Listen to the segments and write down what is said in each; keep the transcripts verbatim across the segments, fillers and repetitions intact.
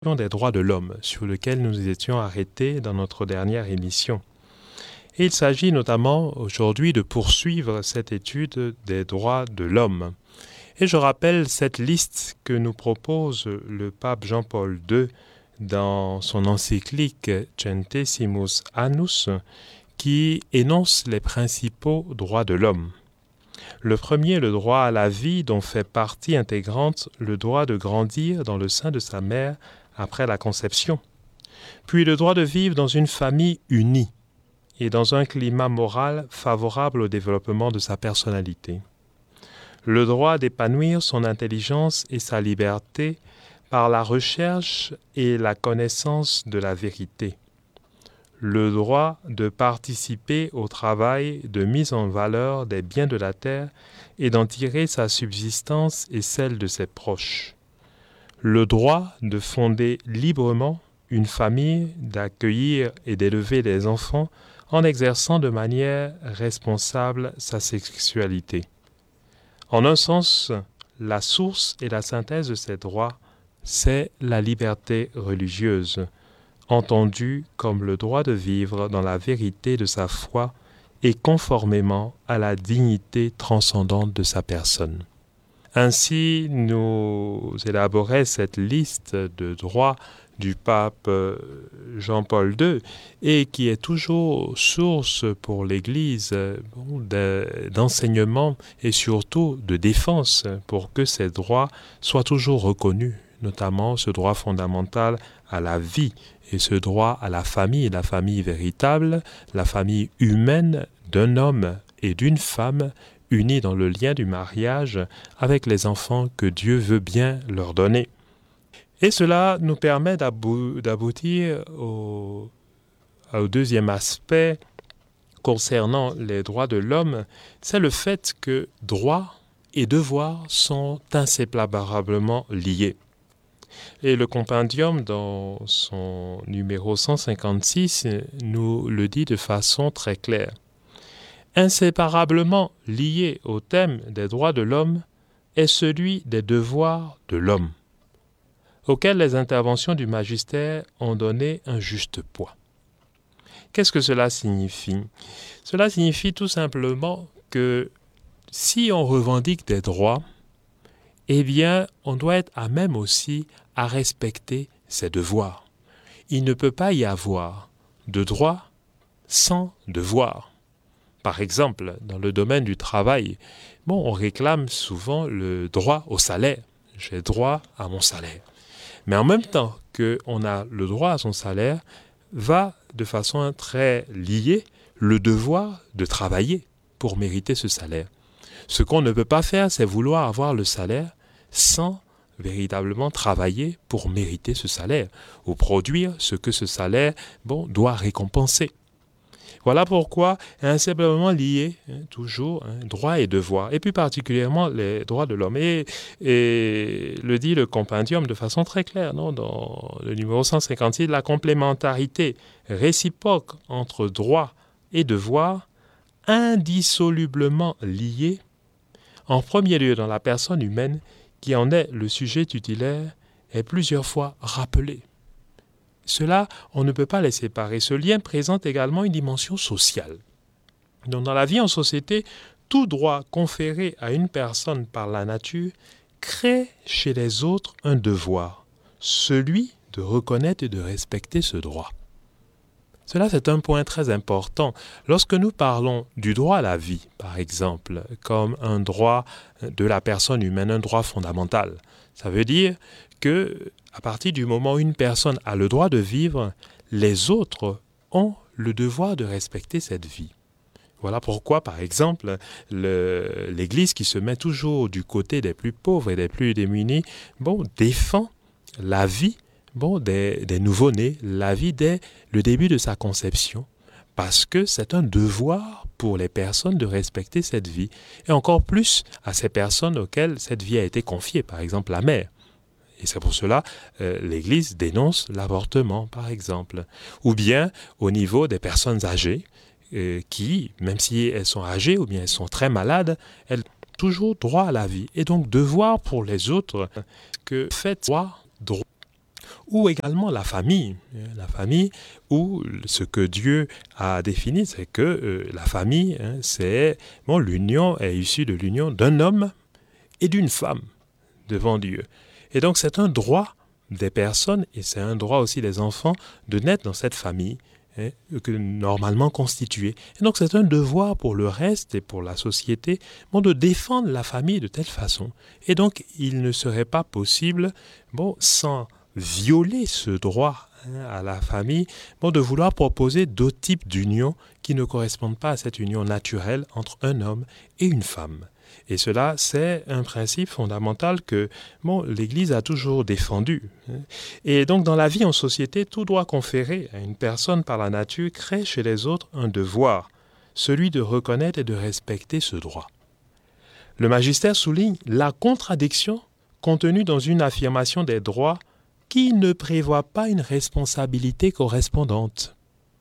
des droits de l'homme, sur lequel nous étions arrêtés dans notre dernière émission. Et il s'agit notamment aujourd'hui de poursuivre cette étude des droits de l'homme. Et je rappelle cette liste que nous propose le pape Jean-Paul deux dans son encyclique Centesimus Annus, qui énonce les principaux droits de l'homme. Le premier, le droit à la vie, dont fait partie intégrante le droit de grandir dans le sein de sa mère après la conception, puis le droit de vivre dans une famille unie et dans un climat moral favorable au développement de sa personnalité. Le droit d'épanouir son intelligence et sa liberté par la recherche et la connaissance de la vérité. Le droit de participer au travail de mise en valeur des biens de la terre et d'en tirer sa subsistance et celle de ses proches. Le droit de fonder librement une famille, d'accueillir et d'élever des enfants en exerçant de manière responsable sa sexualité. En un sens, la source et la synthèse de ces droits, c'est la liberté religieuse, entendue comme le droit de vivre dans la vérité de sa foi et conformément à la dignité transcendante de sa personne. Ainsi, nous élaborons cette liste de droits du pape Jean-Paul deux et qui est toujours source pour l'Église bon, de, d'enseignement et surtout de défense pour que ces droits soient toujours reconnus, notamment ce droit fondamental à la vie et ce droit à la famille, la famille véritable, la famille humaine d'un homme et d'une femme unis dans le lien du mariage avec les enfants que Dieu veut bien leur donner. Et cela nous permet d'abou- d'aboutir au, au deuxième aspect concernant les droits de l'homme, c'est le fait que droits et devoirs sont inséparablement liés. Et le compendium, dans son numéro cent cinquante-six, nous le dit de façon très claire. Inséparablement lié au thème des droits de l'homme est celui des devoirs de l'homme, auquel les interventions du magistère ont donné un juste poids. Qu'est-ce que cela signifie ? Cela signifie tout simplement que si on revendique des droits, eh bien, on doit être à même aussi à respecter ses devoirs. Il ne peut pas y avoir de droit sans devoir. Par exemple, dans le domaine du travail, bon, on réclame souvent le droit au salaire. J'ai droit à mon salaire. Mais en même temps qu'on a le droit à son salaire, va de façon très liée le devoir de travailler pour mériter ce salaire. Ce qu'on ne peut pas faire, c'est vouloir avoir le salaire sans véritablement travailler pour mériter ce salaire ou produire ce que ce salaire bon, doit récompenser. Voilà pourquoi inséparablement liés, hein, toujours, hein, droits et devoirs, et plus particulièrement les droits de l'homme. Et, et le dit le compendium de façon très claire, non, dans le numéro cent cinquante-six, la complémentarité réciproque entre droits et devoirs, indissolublement liés, en premier lieu dans la personne humaine qui en est le sujet tutélaire, est plusieurs fois rappelé. Cela, on ne peut pas les séparer. Ce lien présente également une dimension sociale. Donc, dans la vie en société, tout droit conféré à une personne par la nature crée chez les autres un devoir, celui de reconnaître et de respecter ce droit. Cela, c'est un point très important. Lorsque nous parlons du droit à la vie, par exemple, comme un droit de la personne humaine, un droit fondamental, ça veut dire que à partir du moment où une personne a le droit de vivre, les autres ont le devoir de respecter cette vie. Voilà pourquoi, par exemple, le, l'Église qui se met toujours du côté des plus pauvres et des plus démunis, bon, défend la vie bon, des, des nouveau-nés, la vie dès le début de sa conception, parce que c'est un devoir pour les personnes de respecter cette vie, et encore plus à ces personnes auxquelles cette vie a été confiée, par exemple la mère. Et c'est pour cela que euh, l'Église dénonce l'avortement, par exemple. Ou bien au niveau des personnes âgées, euh, qui, même si elles sont âgées ou bien elles sont très malades, elles ont toujours droit à la vie. Et donc devoir pour les autres que faites droit, droit. ou également la famille. La famille où ce que Dieu a défini, c'est que euh, la famille, hein, c'est bon, l'union est issue de l'union d'un homme et d'une femme devant Dieu. Et donc c'est un droit des personnes et c'est un droit aussi des enfants de naître dans cette famille hein, que normalement constituée. Et donc c'est un devoir pour le reste et pour la société bon, de défendre la famille de telle façon. Et donc il ne serait pas possible, bon, sans violer ce droit hein, à la famille, bon, de vouloir proposer d'autres types d'unions qui ne correspondent pas à cette union naturelle entre un homme et une femme. Et cela, c'est un principe fondamental que bon, l'Église a toujours défendu. Et donc, dans la vie en société, tout droit conféré à une personne par la nature crée chez les autres un devoir, celui de reconnaître et de respecter ce droit. Le magistère souligne la contradiction contenue dans une affirmation des droits qui ne prévoit pas une responsabilité correspondante.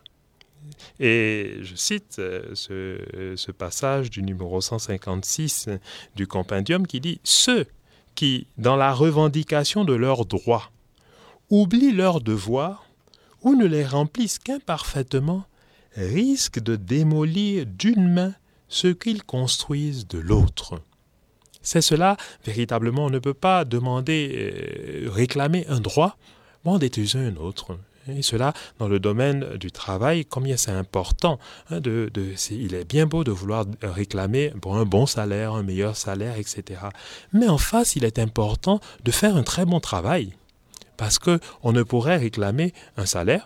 Et je cite euh, ce, ce passage du numéro cent cinquante-six du compendium qui dit « Ceux qui, dans la revendication de leurs droits, oublient leurs devoirs ou ne les remplissent qu'imparfaitement, risquent de démolir d'une main ce qu'ils construisent de l'autre. » C'est cela, véritablement, on ne peut pas demander, euh, réclamer un droit, bon, d'utiliser un autre. Et cela, dans le domaine du travail, combien c'est important. Hein, de, de, c'est, il est bien beau de vouloir réclamer bon, un bon salaire, un meilleur salaire, et cetera. Mais en face, il est important de faire un très bon travail. Parce qu'on ne pourrait réclamer un salaire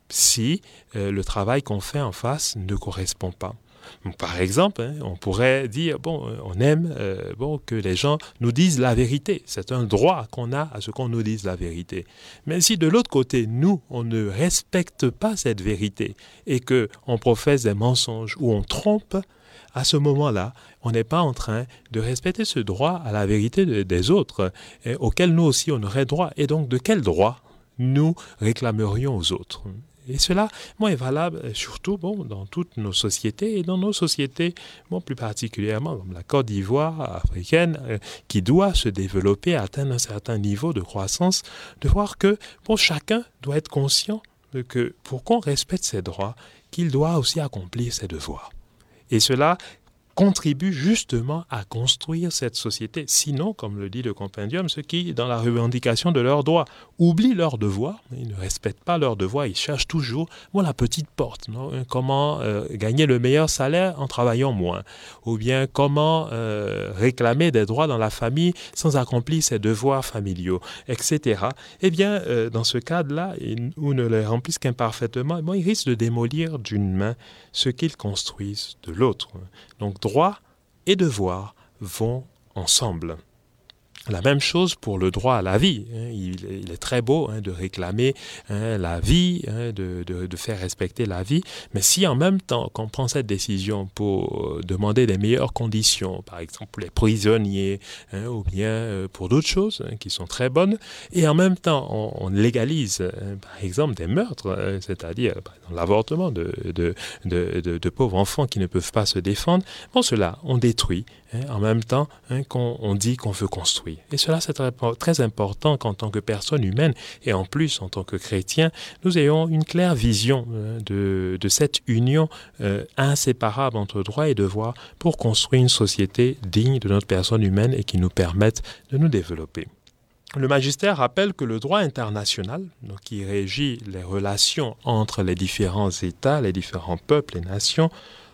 si euh, le travail qu'on fait en face ne correspond pas. Donc, par exemple, hein, on pourrait dire, bon, on aime euh, bon, que les gens nous disent la vérité. C'est un droit qu'on a à ce qu'on nous dise la vérité. Mais si de l'autre côté, nous, on ne respecte pas cette vérité et qu'on professe des mensonges ou on trompe, à ce moment-là, on n'est pas en train de respecter ce droit à la vérité de, des autres, et auquel nous aussi on aurait droit. Et donc, de quel droit nous réclamerions aux autres ? Et cela bon, est valable surtout bon, dans toutes nos sociétés et dans nos sociétés bon, plus particulièrement comme la Côte d'Ivoire africaine euh, qui doit se développer, atteindre un certain niveau de croissance, de voir que bon, chacun doit être conscient de que pour qu'on respecte ses droits, qu'il doit aussi accomplir ses devoirs. Et cela contribuent justement à construire cette société. Sinon, comme le dit le compendium, ceux qui, dans la revendication de leurs droits, oublient leurs devoirs, ils ne respectent pas leurs devoirs, ils cherchent toujours bon, la petite porte, non? Comment euh, gagner le meilleur salaire en travaillant moins, ou bien comment euh, réclamer des droits dans la famille sans accomplir ses devoirs familiaux, et cetera. Eh bien, euh, dans ce cadre-là, ils, ou ne les remplissent qu'imparfaitement, bon, ils risquent de démolir d'une main ce qu'ils construisent de l'autre. Donc, droit et devoir vont ensemble. La même chose pour le droit à la vie. Il, il est très beau hein, de réclamer hein, la vie, hein, de, de, de faire respecter la vie, mais si en même temps qu'on prend cette décision pour demander des meilleures conditions, par exemple pour les prisonniers, hein, ou bien euh, pour d'autres choses hein, qui sont très bonnes, et en même temps on, on légalise hein, par exemple des meurtres, hein, c'est-à-dire par exemple, l'avortement de, de, de, de, de pauvres enfants qui ne peuvent pas se défendre, bon cela on détruit hein, en même temps hein, qu'on on dit qu'on veut construire. Et cela, c'est très, très important qu'en tant que personne humaine, et en plus en tant que chrétien, nous ayons une claire vision euh, de, de cette union euh, inséparable entre droit et devoir pour construire une société digne de notre personne humaine et qui nous permette de nous développer. Le magistère rappelle que le droit international, donc qui régit les relations entre les différents États, les différents peuples et nations,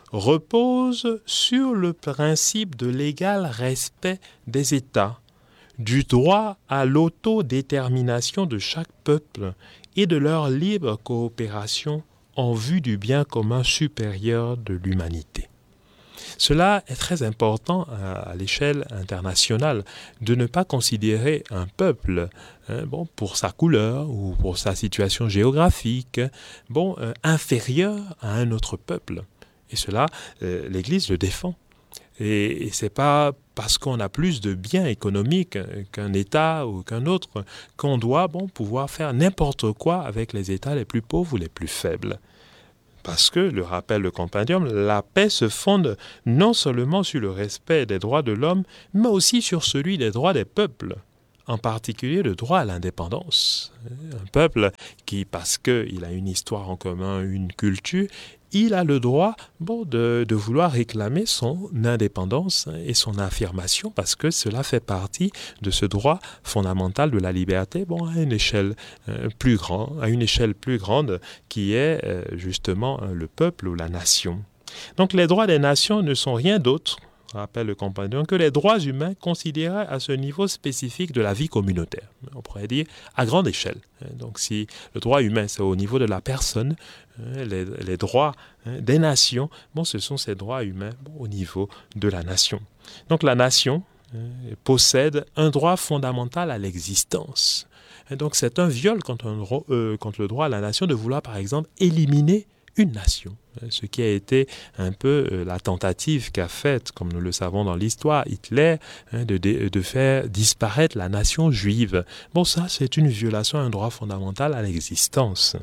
repose sur le principe de l'égal respect des États, du droit à l'autodétermination de chaque peuple et de leur libre coopération en vue du bien commun supérieur de l'humanité. Cela est très important à, à l'échelle internationale, de ne pas considérer un peuple hein, bon, pour sa couleur ou pour sa situation géographique bon, euh, inférieur à un autre peuple. Et cela, euh, l'Église le défend. Et, et ce n'est pas parce qu'on a plus de biens économiques qu'un État ou qu'un autre qu'on doit bon, pouvoir faire n'importe quoi avec les États les plus pauvres ou les plus faibles. Parce que, le rappelle le compendium, la paix se fonde non seulement sur le respect des droits de l'homme, mais aussi sur celui des droits des peuples, en particulier le droit à l'indépendance. Un peuple qui, parce qu'il a une histoire en commun, une culture, il a le droit bon, de, de vouloir réclamer son indépendance et son affirmation parce que cela fait partie de ce droit fondamental de la liberté bon, à une échelle euh, plus grande, à une échelle plus grande qui est euh, justement euh, le peuple ou la nation. Donc les droits des nations ne sont rien d'autre, rappelle le compagnon, que les droits humains considérés à ce niveau spécifique de la vie communautaire. On pourrait dire à grande échelle. Donc si le droit humain c'est au niveau de la personne, les, les droits des nations, bon, ce sont ces droits humains bon, au niveau de la nation. Donc la nation possède un droit fondamental à l'existence. Et donc c'est un viol contre, un, euh, contre le droit à la nation de vouloir par exemple éliminer une nation, ce qui a été un peu euh, la tentative qu'a faite, comme nous le savons dans l'histoire, Hitler, hein, de, de, de faire disparaître la nation juive. Bon, ça, c'est une violation à un droit fondamental à l'existence.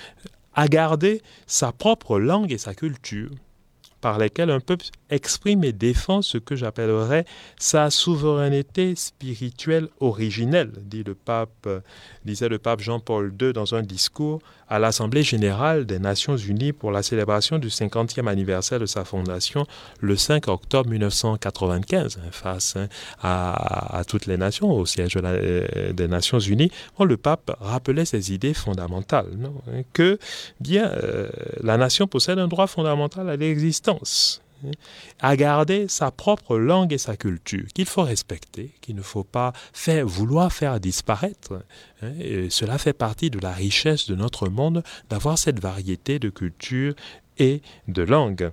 À garder sa propre langue et sa culture, par lesquelles un peuple exprime et défend ce que j'appellerais sa souveraineté spirituelle originelle, dit le pape, disait le pape Jean-Paul deux dans un discours à l'Assemblée générale des Nations unies pour la célébration du cinquantième anniversaire de sa fondation le cinq octobre mille neuf cent quatre-vingt-quinze, face hein, à, à toutes les nations, au siège de la, des Nations unies. Bon, le pape rappelait ces idées fondamentales, non, que bien euh, la nation possède un droit fondamental à l'existence, à garder sa propre langue et sa culture, qu'il faut respecter, qu'il ne faut pas faire, vouloir faire disparaître. Et cela fait partie de la richesse de notre monde d'avoir cette variété de cultures et de langues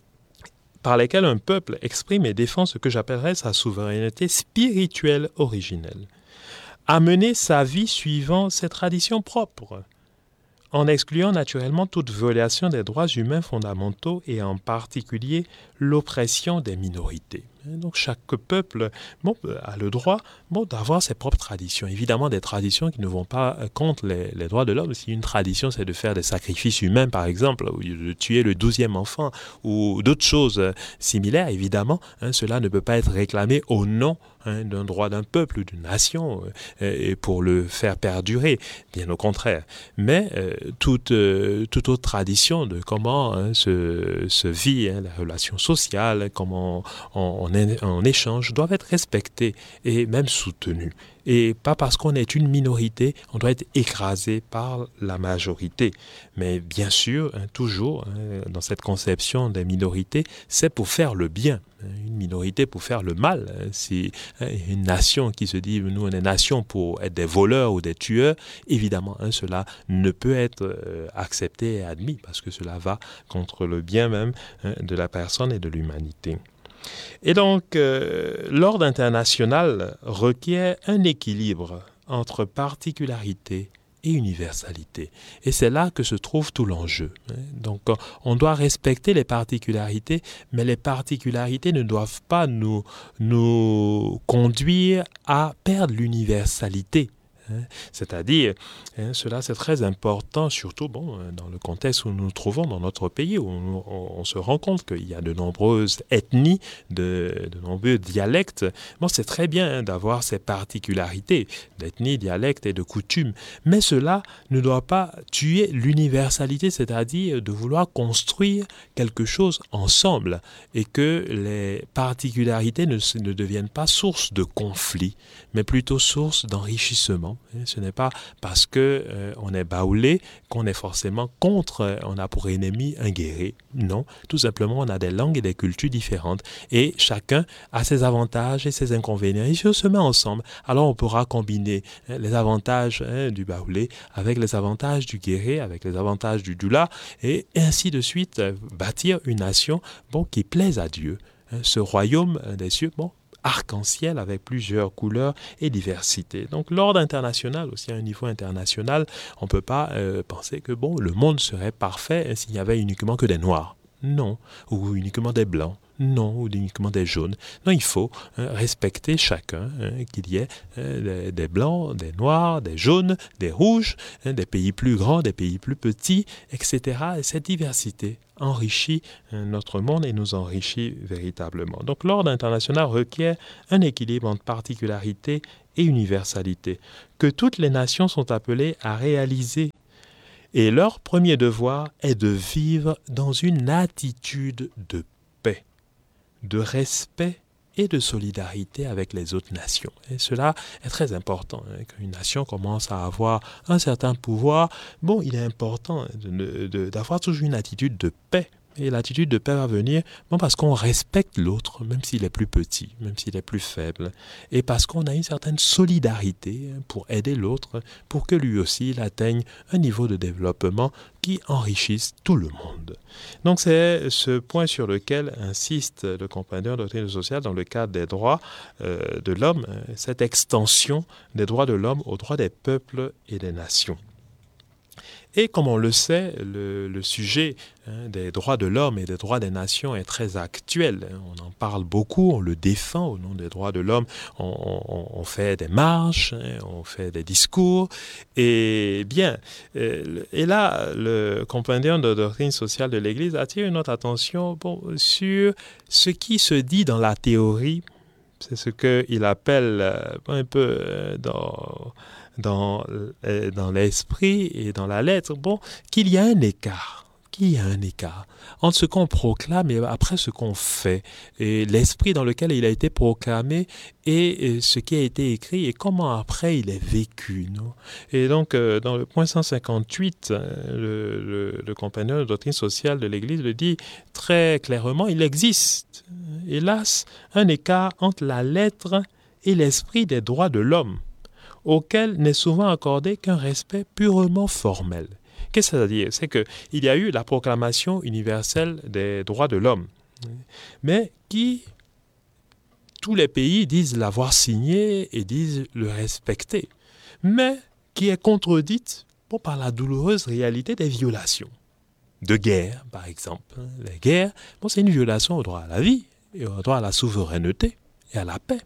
par lesquelles un peuple exprime et défend ce que j'appellerais sa souveraineté spirituelle originelle, à mener sa vie suivant ses traditions propres, en excluant naturellement toute violation des droits humains fondamentaux et en particulier l'oppression des minorités. Donc chaque peuple bon, a le droit bon, d'avoir ses propres traditions. Évidemment des traditions qui ne vont pas contre les, les droits de l'homme. Si une tradition c'est de faire des sacrifices humains par exemple, ou de tuer le douzième enfant ou d'autres choses similaires, évidemment, hein, cela ne peut pas être réclamé au nom hein, d'un droit d'un peuple ou d'une nation euh, et pour le faire perdurer, bien au contraire. Mais euh, toute, euh, toute autre tradition de comment hein, se, se vit hein, la relation sociale, comment on, on en échange doivent être respectés et même soutenus. Et pas parce qu'on est une minorité, on doit être écrasé par la majorité. Mais bien sûr, hein, toujours, hein, dans cette conception des minorités, c'est pour faire le bien. Une minorité pour faire le mal. C'est une nation qui se dit, nous on est nation pour être des voleurs ou des tueurs. Évidemment, hein, cela ne peut être euh, accepté et admis parce que cela va contre le bien même hein, de la personne et de l'humanité. Et donc, euh, l'ordre international requiert un équilibre entre particularité et universalité. Et c'est là que se trouve tout l'enjeu. Donc, on doit respecter les particularités, mais les particularités ne doivent pas nous, nous conduire à perdre l'universalité. C'est-à-dire, hein, cela c'est très important, surtout bon, dans le contexte où nous nous trouvons dans notre pays, où on, on se rend compte qu'il y a de nombreuses ethnies, de, de nombreux dialectes. Bon, c'est très bien hein, d'avoir ces particularités d'ethnie, dialecte et de coutumes, mais cela ne doit pas tuer l'universalité, c'est-à-dire de vouloir construire quelque chose ensemble et que les particularités ne, ne deviennent pas source de conflit, mais plutôt source d'enrichissement. Ce n'est pas parce qu'on euh, est baoulé qu'on est forcément contre, euh, on a pour ennemi un guerrier. Non, tout simplement on a des langues et des cultures différentes et chacun a ses avantages et ses inconvénients. Et si on se met ensemble, alors on pourra combiner hein, les avantages hein, du baoulé avec les avantages du guerrier, avec les avantages du doula et ainsi de suite euh, bâtir une nation bon, qui plaise à Dieu. Hein, ce royaume des cieux, bon, arc-en-ciel avec plusieurs couleurs et diversité. Donc l'ordre international, aussi à un niveau international, on ne peut pas euh, penser que bon, le monde serait parfait hein, s'il n'y avait uniquement que des noirs. Non. Ou uniquement des blancs. non, ou uniquement des jaunes. Non, il faut hein, respecter chacun, hein, qu'il y ait hein, des, des blancs, des noirs, des jaunes, des rouges, hein, des pays plus grands, des pays plus petits, et cetera. Et cette diversité enrichit hein, notre monde et nous enrichit véritablement. Donc l'ordre international requiert un équilibre entre particularité et universalité, que toutes les nations sont appelées à réaliser. Et leur premier devoir est de vivre dans une attitude de paix, de respect et de solidarité avec les autres nations. Et cela est très important. Hein, qu'une nation commence à avoir un certain pouvoir, bon, il est important de, de, d'avoir toujours une attitude de paix. Et l'attitude de paix va venir bon, parce qu'on respecte l'autre, même s'il est plus petit, même s'il est plus faible, et parce qu'on a une certaine solidarité pour aider l'autre, pour que lui aussi il atteigne un niveau de développement qui enrichisse tout le monde. Donc c'est ce point sur lequel insiste le compagnon de doctrine sociale dans le cadre des droits euh, de l'homme, cette extension des droits de l'homme aux droits des peuples et des nations. Et comme on le sait, le, le sujet hein, des droits de l'homme et des droits des nations est très actuel. On en parle beaucoup, on le défend au nom des droits de l'homme. On, on, on fait des marches, hein, on fait des discours. Et bien, et là, le compagnon de doctrine sociale de l'Église attire notre attention bon, sur ce qui se dit dans la théorie. C'est ce qu'il appelle un peu dans... Dans, euh, dans l'esprit et dans la lettre, bon, qu'il y a un écart, qu'il y a un écart entre ce qu'on proclame et après ce qu'on fait, et l'esprit dans lequel il a été proclamé et, et ce qui a été écrit et comment après il est vécu. Non? Et donc, euh, dans le point cent cinquante-huit, le, le, le compagnon de doctrine sociale de l'Église le dit très clairement, il existe, hélas, un écart entre la lettre et l'esprit des droits de l'homme, auquel n'est souvent accordé qu'un respect purement formel. Qu'est-ce que ça veut dire? C'est qu'il y a eu la proclamation universelle des droits de l'homme, mais qui, tous les pays disent l'avoir signée et disent le respecter, mais qui est contredite bon, par la douloureuse réalité des violations. De guerre, par exemple. Les guerres, bon, c'est une violation au droit à la vie, et au droit à la souveraineté et à la paix.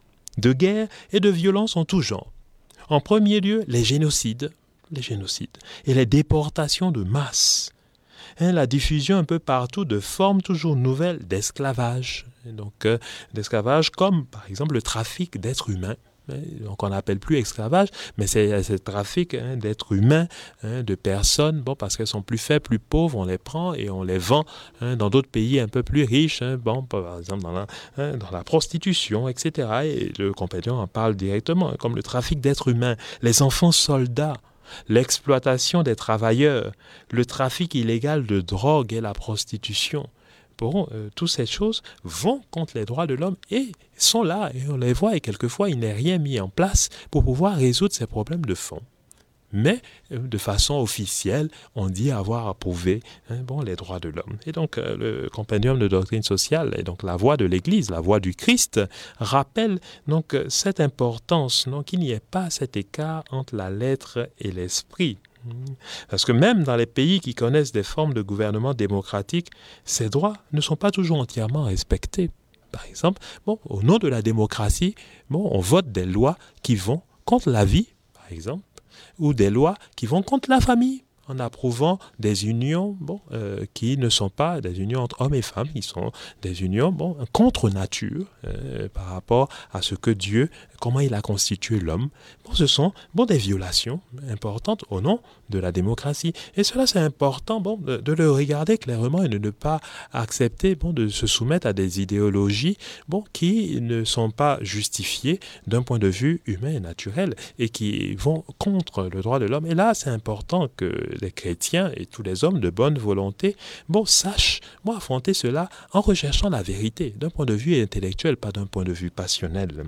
De guerre et de violence en tout genre. En premier lieu, les génocides, les génocides et les déportations de masse. Hein, la diffusion un peu partout de formes toujours nouvelles d'esclavage. Donc, euh, d'esclavage comme, par exemple, le trafic d'êtres humains. Donc on n'appelle plus esclavage, mais c'est ce trafic hein, d'êtres humains, hein, de personnes, bon, parce qu'elles sont plus faibles, plus pauvres, on les prend et on les vend hein, dans d'autres pays un peu plus riches, hein, bon, par exemple dans la, hein, dans la prostitution, et cetera. Et le compagnon en parle directement, hein, comme le trafic d'êtres humains, les enfants soldats, l'exploitation des travailleurs, le trafic illégal de drogue et la prostitution. Bon, euh, toutes ces choses vont contre les droits de l'homme et sont là, et on les voit, et quelquefois il n'est rien mis en place pour pouvoir résoudre ces problèmes de fond. Mais, euh, de façon officielle, on dit avoir approuvé hein, bon, les droits de l'homme. Et donc, euh, le compendium de doctrine sociale, et donc la voix de l'Église, la voix du Christ, rappelle donc cette importance, donc qu'il n'y ait pas cet écart entre la lettre et l'esprit. Parce que même dans les pays qui connaissent des formes de gouvernement démocratique, ces droits ne sont pas toujours entièrement respectés. Par exemple, bon, au nom de la démocratie, bon, on vote des lois qui vont contre la vie, par exemple, ou des lois qui vont contre la famille, en approuvant des unions bon, euh, qui ne sont pas des unions entre hommes et femmes, qui sont des unions bon, contre nature euh, par rapport à ce que Dieu, comment il a constitué l'homme. Bon, ce sont bon, des violations importantes au nom de la démocratie. Et cela, c'est important bon, de, de le regarder clairement et de ne pas accepter bon, de se soumettre à des idéologies bon, qui ne sont pas justifiées d'un point de vue humain et naturel et qui vont contre le droit de l'homme. Et là, c'est important que les chrétiens et tous les hommes de bonne volonté bon, sachent bon, affronter cela en recherchant la vérité d'un point de vue intellectuel, pas d'un point de vue passionnel.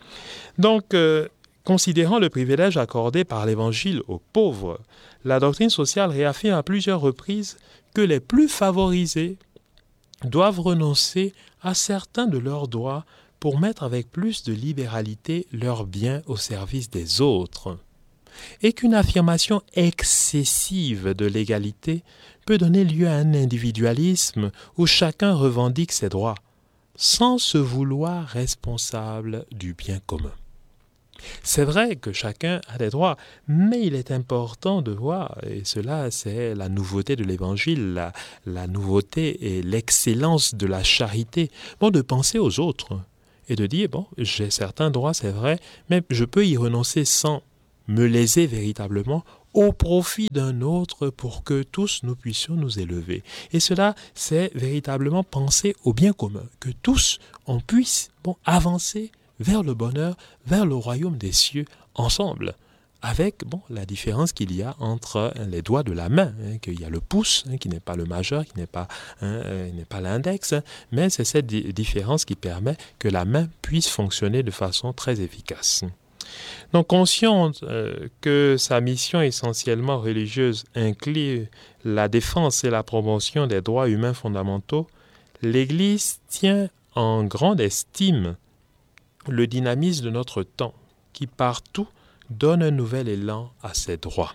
Donc, euh, considérant le privilège accordé par l'Évangile aux pauvres, la doctrine sociale réaffirme à plusieurs reprises que les plus favorisés doivent renoncer à certains de leurs droits pour mettre avec plus de libéralité leurs biens au service des autres, et qu'une affirmation excessive de l'égalité peut donner lieu à un individualisme où chacun revendique ses droits, sans se vouloir responsable du bien commun. C'est vrai que chacun a des droits, mais il est important de voir, et cela c'est la nouveauté de l'Évangile, la, la nouveauté et l'excellence de la charité, bon, de penser aux autres et de dire, bon, j'ai certains droits, c'est vrai, mais je peux y renoncer sans me léser véritablement au profit d'un autre pour que tous nous puissions nous élever. Et cela, c'est véritablement penser au bien commun, que tous, on puisse bon, avancer vers le bonheur, vers le royaume des cieux, ensemble, avec bon, la différence qu'il y a entre hein, les doigts de la main, hein, qu'il y a le pouce, hein, qui n'est pas le majeur, qui n'est pas, hein, euh, n'est pas l'index, hein, mais c'est cette di- différence qui permet que la main puisse fonctionner de façon très efficace. Donc, consciente euh, que sa mission essentiellement religieuse inclut la défense et la promotion des droits humains fondamentaux, l'Église tient en grande estime le dynamisme de notre temps, qui partout donne un nouvel élan à ses droits.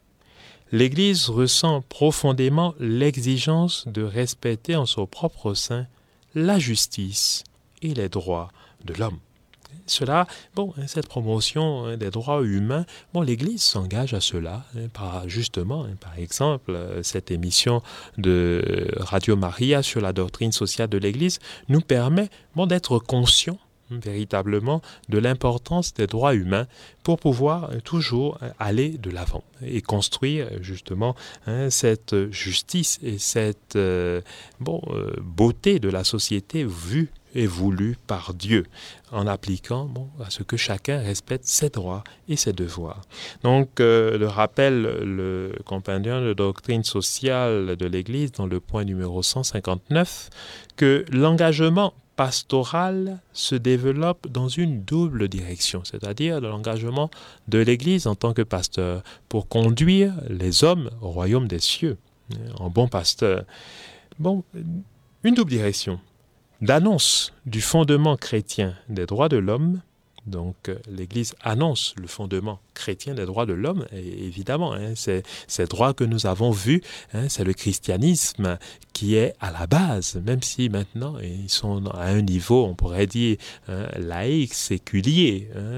L'Église ressent profondément l'exigence de respecter en son propre sein la justice et les droits de l'homme. Cela, bon, cette promotion des droits humains, bon, l'Église s'engage à cela, hein, par justement, hein, par exemple, cette émission de Radio Maria sur la doctrine sociale de l'Église nous permet bon, d'être conscients véritablement de l'importance des droits humains pour pouvoir toujours aller de l'avant et construire justement hein, cette justice et cette euh, bon, euh, beauté de la société vue et voulue par Dieu, en appliquant bon, à ce que chacun respecte ses droits et ses devoirs. Donc, euh, le rappel, le compendium de doctrine sociale de l'Église, dans le point numéro cent cinquante-neuf, que l'engagement pastoral se développe dans une double direction, c'est-à-dire l'engagement de l'Église en tant que pasteur pour conduire les hommes au royaume des cieux, en bon pasteur. Bon, une double direction d'annonce du fondement chrétien des droits de l'homme. Donc, euh, l'Église annonce le fondement chrétien des droits de l'homme, et évidemment, hein, c'est, ces droits que nous avons vus, hein, c'est le christianisme qui est à la base, même si maintenant ils sont à un niveau, on pourrait dire, hein, laïque, séculier, hein,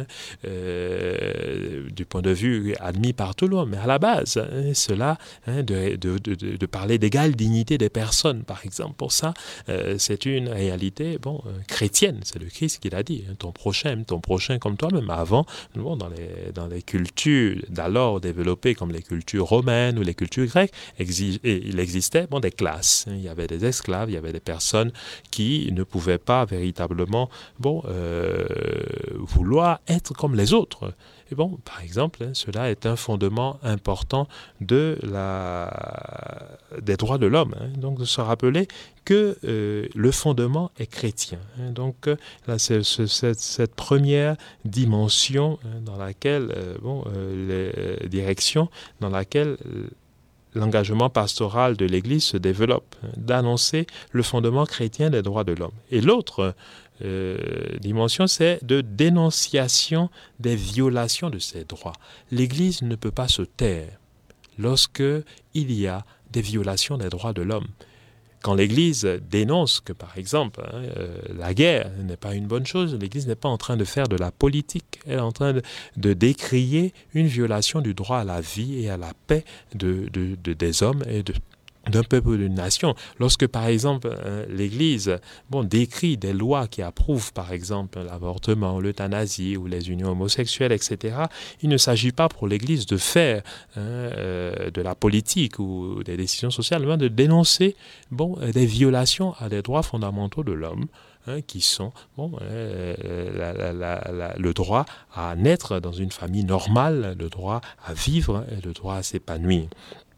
euh, du point de vue admis par tout le monde, mais à la base, hein, cela, hein, de, de, de, de parler d'égale dignité des personnes, par exemple, pour ça, euh, c'est une réalité bon, euh, chrétienne, c'est le Christ qui l'a dit, hein, ton prochain, ton prochain comme toi-même. Avant, bon, dans, les, dans les cultures d'alors développées comme les cultures romaines ou les cultures grecques, exi- il existait bon, des classes. Il y avait des esclaves, il y avait des personnes qui ne pouvaient pas véritablement bon, euh, vouloir être comme les autres. Et bon, par exemple, hein, cela est un fondement important de la, des droits de l'homme. Hein. Donc, de se rappeler que euh, le fondement est chrétien. Hein. Donc, là, c'est, c'est, cette, cette première dimension hein, dans laquelle, euh, bon, euh, les directions dans laquelle euh, l'engagement pastoral de l'Église se développe, hein, d'annoncer le fondement chrétien des droits de l'homme. Et l'autre Euh, dimension, c'est de dénonciation des violations de ces droits. L'Église ne peut pas se taire lorsque il y a des violations des droits de l'homme. Quand l'Église dénonce que, par exemple, hein, euh, la guerre n'est pas une bonne chose, l'Église n'est pas en train de faire de la politique, elle est en train de, de décrier une violation du droit à la vie et à la paix de, de, de, des hommes et de d'un peuple ou d'une nation. Lorsque, par exemple, euh, l'Église bon, décrit des lois qui approuvent, par exemple, l'avortement, l'euthanasie ou les unions homosexuelles, et cetera, il ne s'agit pas pour l'Église de faire hein, euh, de la politique ou des décisions sociales, mais de dénoncer bon, des violations à des droits fondamentaux de l'homme, hein, qui sont bon, euh, la, la, la, la, le droit à naître dans une famille normale, le droit à vivre et le droit à s'épanouir.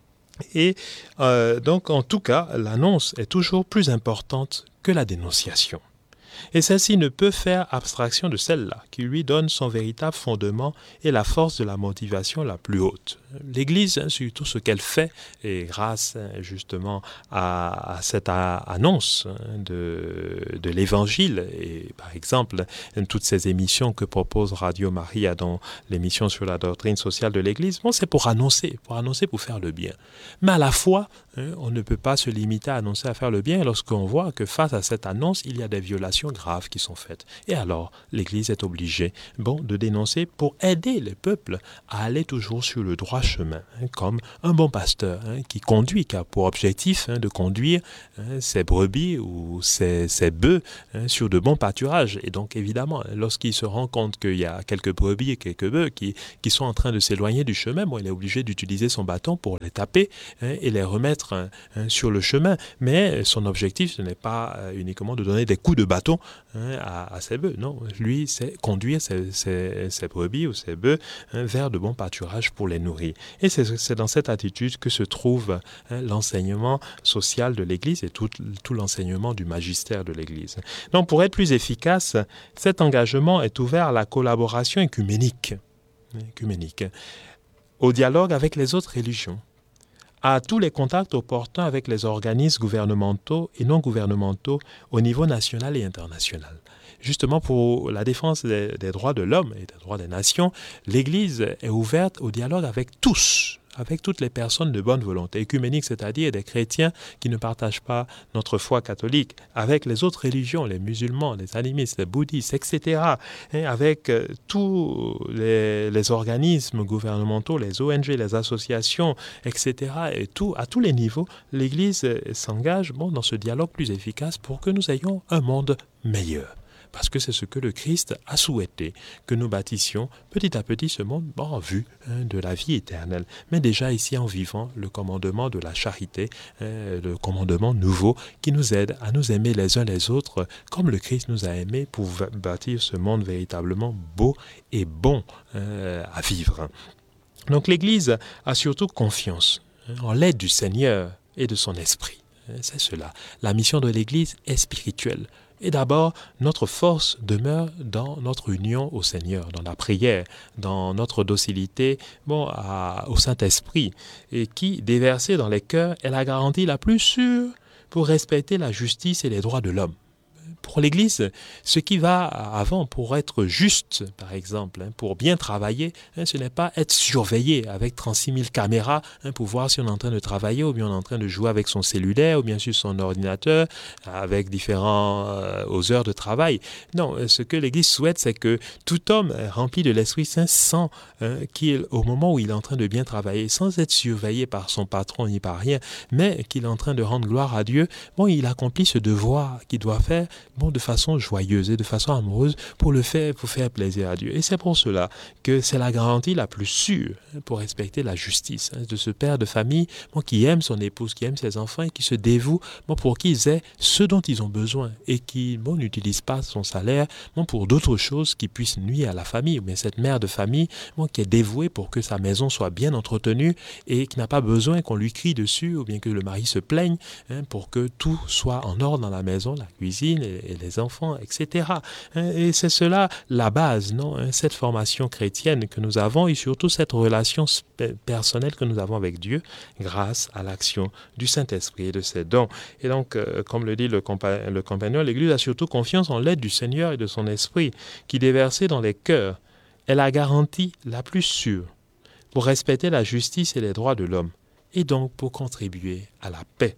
Et euh, donc, en tout cas, l'annonce est toujours plus importante que la dénonciation. Et celle-ci ne peut faire abstraction de celle-là, qui lui donne son véritable fondement et la force de la motivation la plus haute. L'Église, hein, sur tout ce qu'elle fait, et grâce hein, justement à, à cette a, annonce hein, de, de l'Évangile, et par exemple, toutes ces émissions que propose Radio Maria dans l'émission sur la doctrine sociale de l'Église, bon, c'est pour annoncer, pour annoncer, pour faire le bien. Mais à la fois, hein, on ne peut pas se limiter à annoncer, à faire le bien, lorsqu'on voit que face à cette annonce, il y a des violations graves qui sont faites. Et alors, l'Église est obligée bon, de dénoncer pour aider les peuples à aller toujours sur le droit chemin, hein, comme un bon pasteur hein, qui conduit, qui a pour objectif hein, de conduire hein, ses brebis ou ses, ses bœufs hein, sur de bons pâturages. Et donc évidemment, lorsqu'il se rend compte qu'il y a quelques brebis et quelques bœufs qui, qui sont en train de s'éloigner du chemin, bon, il est obligé d'utiliser son bâton pour les taper hein, et les remettre hein, hein, sur le chemin. Mais son objectif, ce n'est pas euh, uniquement de donner des coups de bâton hein, à, à ses bœufs. Non, lui, c'est conduire ses, ses, ses brebis ou ses bœufs hein, vers de bons pâturages pour les nourrir. Et c'est, c'est dans cette attitude que se trouve hein, l'enseignement social de l'Église et tout, tout l'enseignement du magistère de l'Église. Donc, pour être plus efficace, cet engagement est ouvert à la collaboration écuménique, écuménique au dialogue avec les autres religions, à tous les contacts opportuns avec les organismes gouvernementaux et non gouvernementaux au niveau national et international. Justement, pour la défense des, des droits de l'homme et des droits des nations, l'Église est ouverte au dialogue avec tous, avec toutes les personnes de bonne volonté, écuménique, c'est-à-dire des chrétiens qui ne partagent pas notre foi catholique, avec les autres religions, les musulmans, les animistes, les bouddhistes, et cetera, et avec euh, tous les, les organismes gouvernementaux, les O N G, les associations, et cetera, et tout, à tous les niveaux, l'Église s'engage bon, dans ce dialogue plus efficace pour que nous ayons un monde meilleur. Parce que c'est ce que le Christ a souhaité, que nous bâtissions petit à petit ce monde bon, en vue hein, de la vie éternelle. Mais déjà ici en vivant le commandement de la charité, hein, le commandement nouveau qui nous aide à nous aimer les uns les autres comme le Christ nous a aimés pour bâtir ce monde véritablement beau et bon hein, à vivre. Donc l'Église a surtout confiance hein, en l'aide du Seigneur et de son Esprit. C'est cela. La mission de l'Église est spirituelle. Et d'abord, notre force demeure dans notre union au Seigneur, dans la prière, dans notre docilité bon, à, au Saint-Esprit, et qui, déversée dans les cœurs, est la garantie la plus sûre pour respecter la justice et les droits de l'homme. Pour l'Église, ce qui va avant pour être juste, par exemple, hein, pour bien travailler, hein, ce n'est pas être surveillé avec trente-six mille caméras hein, pour voir si on est en train de travailler ou bien on est en train de jouer avec son cellulaire ou bien sur son ordinateur avec différents euh, aux heures de travail. Non, ce que l'Église souhaite, c'est que tout homme rempli de l'Esprit Saint sent hein, qu'il, au moment où il est en train de bien travailler, sans être surveillé par son patron ni par rien, mais qu'il est en train de rendre gloire à Dieu, bon, il accomplit ce devoir qu'il doit faire bon, de façon joyeuse et de façon amoureuse pour le faire, pour faire plaisir à Dieu. Et c'est pour cela que c'est la garantie la plus sûre pour respecter la justice hein, de ce père de famille bon, qui aime son épouse, qui aime ses enfants et qui se dévoue bon, pour qu'ils aient ce dont ils ont besoin et qui bon, n'utilise pas son salaire bon, pour d'autres choses qui puissent nuire à la famille. Mais cette mère de famille bon, qui est dévouée pour que sa maison soit bien entretenue et qui n'a pas besoin qu'on lui crie dessus ou bien que le mari se plaigne hein, pour que tout soit en ordre dans la maison, la cuisine et et les enfants, et cetera. Et c'est cela la base, non? Cette formation chrétienne que nous avons et surtout cette relation personnelle que nous avons avec Dieu grâce à l'action du Saint-Esprit et de ses dons. Et donc, comme le dit le, compa- le compagnon, l'Église a surtout confiance en l'aide du Seigneur et de son Esprit qui, déversé dans les cœurs, est la garantie la plus sûre pour respecter la justice et les droits de l'homme et donc pour contribuer à la paix.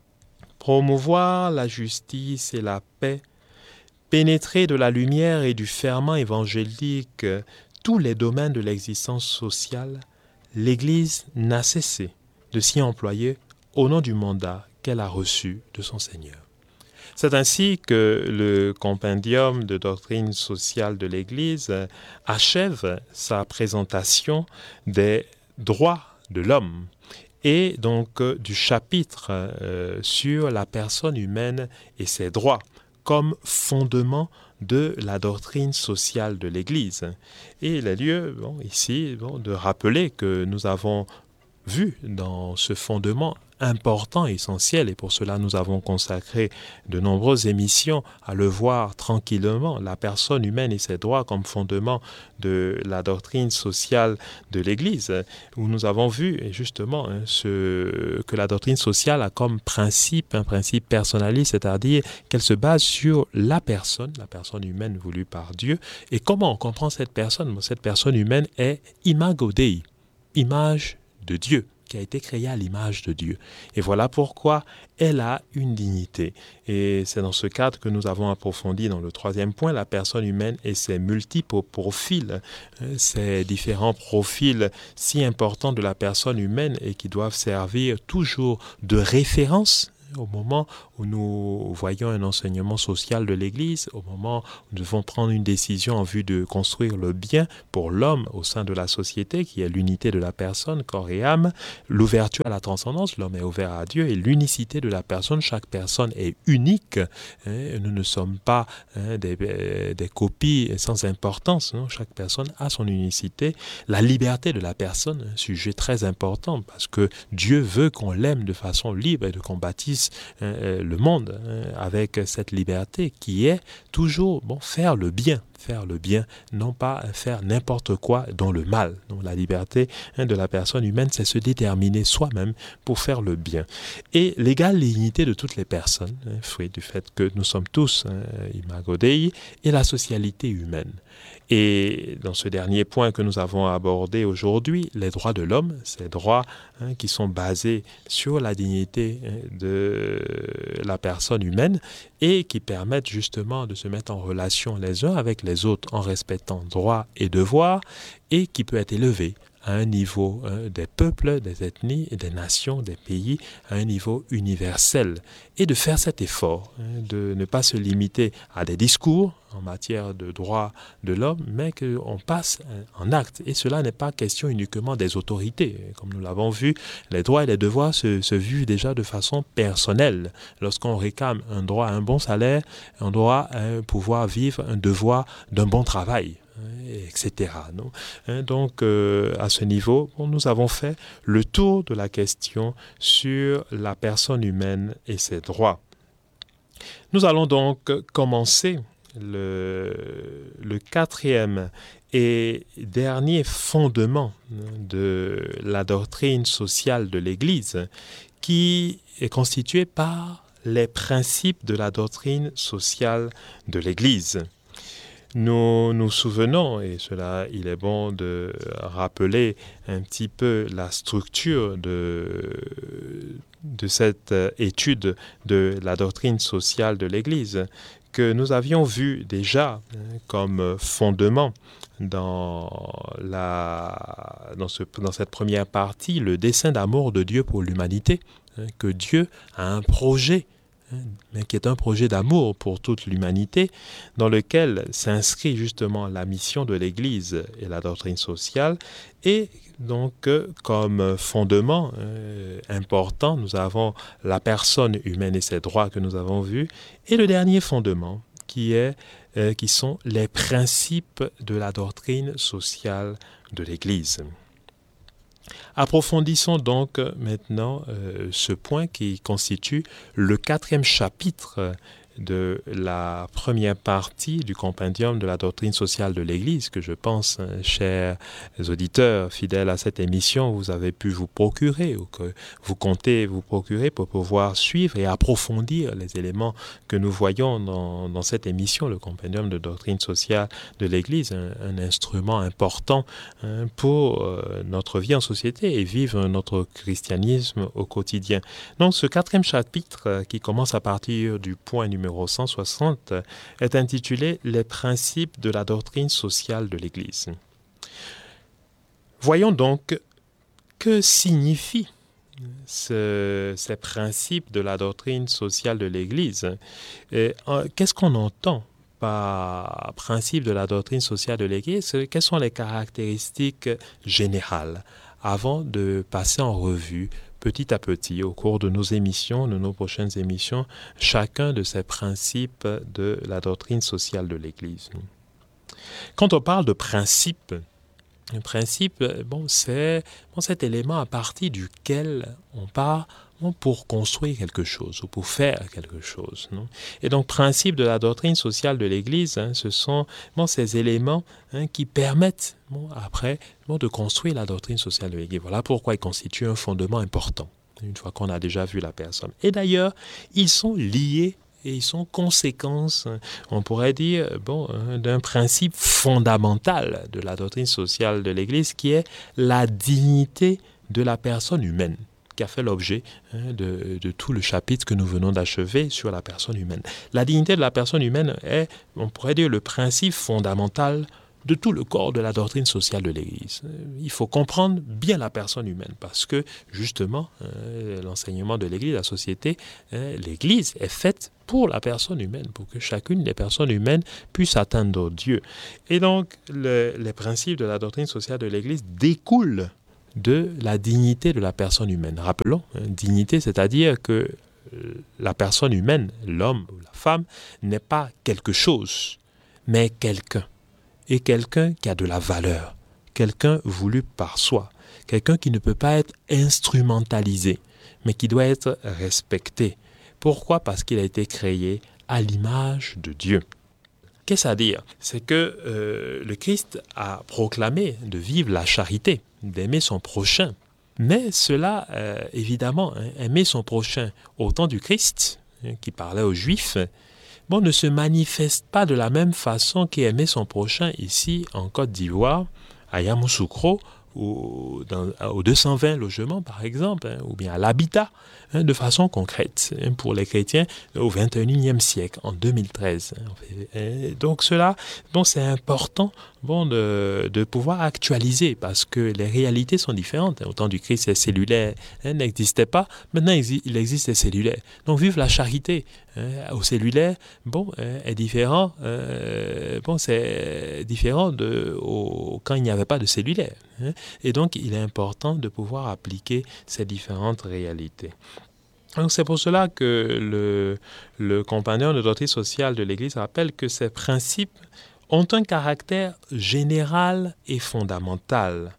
Promouvoir la justice et la paix, pénétrer de la lumière et du ferment évangélique tous les domaines de l'existence sociale, l'Église n'a cessé de s'y employer au nom du mandat qu'elle a reçu de son Seigneur. C'est ainsi que le compendium de doctrine sociale de l'Église achève sa présentation des droits de l'homme et donc euh, du chapitre euh, sur la personne humaine et ses droits comme fondement de la doctrine sociale de l'Église. Et il a lieu bon, ici bon, de rappeler que nous avons vu dans ce fondement important, essentiel, et pour cela nous avons consacré de nombreuses émissions à le voir tranquillement, la personne humaine et ses droits comme fondement de la doctrine sociale de l'Église, où nous avons vu justement hein, ce, que la doctrine sociale a comme principe, un principe personnaliste, c'est-à-dire qu'elle se base sur la personne, la personne humaine voulue par Dieu, et comment on comprend cette personne. Cette personne humaine est imago Dei, image de Dieu, qui a été créée à l'image de Dieu. Et voilà pourquoi elle a une dignité. Et c'est dans ce cadre que nous avons approfondi dans le troisième point, la personne humaine et ses multiples profils, ces différents profils si importants de la personne humaine et qui doivent servir toujours de référence au moment où nous voyons un enseignement social de l'Église, au moment où nous devons prendre une décision en vue de construire le bien pour l'homme au sein de la société, qui est l'unité de la personne, corps et âme, l'ouverture à la transcendance, l'homme est ouvert à Dieu, et l'unicité de la personne, chaque personne est unique. Hein, nous ne sommes pas hein, des, des copies sans importance, non? Chaque personne a son unicité. La liberté de la personne, un sujet très important, parce que Dieu veut qu'on l'aime de façon libre et de qu'on bâtisse euh, le monde hein, avec cette liberté qui est toujours bon, faire le bien, faire le bien, non pas faire n'importe quoi dans le mal. Donc la liberté hein, de la personne humaine, c'est se déterminer soi-même pour faire le bien. Et l'égale dignité de toutes les personnes, hein, fruit du fait que nous sommes tous hein, imago Dei, et la socialité humaine. Et dans ce dernier point que nous avons abordé aujourd'hui, les droits de l'homme, ces droits hein, qui sont basés sur la dignité hein, de la personne humaine et qui permettent justement de se mettre en relation les uns avec les autres en respectant droits et devoirs et qui peut être élevé à un niveau hein, des peuples, des ethnies, des nations, des pays, à un niveau universel. Et de faire cet effort, hein, de ne pas se limiter à des discours en matière de droits de l'homme, mais qu'on passe en acte. Et cela n'est pas question uniquement des autorités. Comme nous l'avons vu, les droits et les devoirs se, se vivent déjà de façon personnelle. Lorsqu'on réclame un droit à un bon salaire, on doit hein, pouvoir vivre un devoir d'un bon travail, et cetera. Donc, euh, à ce niveau, bon, nous avons fait le tour de la question sur la personne humaine et ses droits. Nous allons donc commencer le, le quatrième et dernier fondement de la doctrine sociale de l'Église, qui est constitué par les principes de la doctrine sociale de l'Église. Nous nous souvenons, et cela, il est bon de rappeler un petit peu la structure de, de cette étude de la doctrine sociale de l'Église, que nous avions vu déjà comme fondement dans, la, dans, ce, dans cette première partie, le dessein d'amour de Dieu pour l'humanité, que Dieu a un projet mais qui est un projet d'amour pour toute l'humanité, dans lequel s'inscrit justement la mission de l'Église et la doctrine sociale. Et donc, comme fondement euh, important, nous avons la personne humaine et ses droits que nous avons vus, et le dernier fondement, qui, est, euh, qui sont les principes de la doctrine sociale de l'Église. Approfondissons donc maintenant euh, ce point qui constitue le quatrième chapitre de la première partie du compendium de la doctrine sociale de l'Église, que je pense, chers auditeurs fidèles à cette émission, vous avez pu vous procurer ou que vous comptez vous procurer pour pouvoir suivre et approfondir les éléments que nous voyons dans, dans cette émission, le compendium de doctrine sociale de l'Église, un, un instrument important hein, pour euh, notre vie en société et vivre notre christianisme au quotidien. Donc ce quatrième chapitre euh, qui commence à partir du point numéro numéro cent soixante est intitulé « Les principes de la doctrine sociale de l'Église ». Voyons donc que signifient ce, ces principes de la doctrine sociale de l'Église. Et, euh, qu'est-ce qu'on entend par principe de la doctrine sociale de l'Église? Quelles sont les caractéristiques générales avant de passer en revue petit à petit, au cours de nos émissions, de nos prochaines émissions, chacun de ces principes de la doctrine sociale de l'Église. Quand on parle de principes, Le principe, bon, c'est bon, cet élément à partir duquel on part bon, pour construire quelque chose ou pour faire quelque chose. Non? Et donc, principe de la doctrine sociale de l'Église, hein, ce sont bon, ces éléments hein, qui permettent bon, après bon, de construire la doctrine sociale de l'Église. Voilà pourquoi ils constituent un fondement important, une fois qu'on a déjà vu la personne. Et d'ailleurs, ils sont liés et ils sont conséquences, on pourrait dire, bon, d'un principe fondamental de la doctrine sociale de l'Église qui est la dignité de la personne humaine, qui a fait l'objet hein, de, de tout le chapitre que nous venons d'achever sur la personne humaine. La dignité de la personne humaine est, on pourrait dire, le principe fondamental de tout le corps de la doctrine sociale de l'Église. Il faut comprendre bien la personne humaine parce que, justement, euh, l'enseignement de l'Église, la société, euh, l'Église est faite pour la personne humaine, pour que chacune des personnes humaines puisse atteindre Dieu. Et donc, le, les principes de la doctrine sociale de l'Église découlent de la dignité de la personne humaine. Rappelons, hein, dignité, c'est-à-dire que la personne humaine, l'homme ou la femme, n'est pas quelque chose, mais quelqu'un. Et quelqu'un qui a de la valeur, quelqu'un voulu par soi, quelqu'un qui ne peut pas être instrumentalisé, mais qui doit être respecté. Pourquoi ? Parce qu'il a été créé à l'image de Dieu. Qu'est-ce à dire ? C'est que euh, le Christ a proclamé de vivre la charité, d'aimer son prochain. Mais cela, euh, évidemment, hein, aimer son prochain au temps du Christ, hein, qui parlait aux Juifs, bon, ne se manifeste pas de la même façon qu'aimer son prochain ici en Côte d'Ivoire, à Yamoussoukro, ou dans, aux deux cent vingt logements par exemple, hein, ou bien à l'habitat, hein, de façon concrète, hein, pour les chrétiens au vingt et unième siècle, en deux mille treize. Hein, donc cela, bon, c'est important bon, de, de pouvoir actualiser parce que les réalités sont différentes. Hein. Au temps du Christ, les cellulaires hein, n'existaient pas. Maintenant, il existe les cellulaires. Donc, vivre la charité hein, au cellulaire, bon, hein, est différent. Euh, bon, c'est différent de au, quand il n'y avait pas de cellulaire. Hein. Et donc, il est important de pouvoir appliquer ces différentes réalités. Donc, c'est pour cela que le, le compagnon de doctrine sociale de l'Église rappelle que ces principes ont un caractère général et fondamental,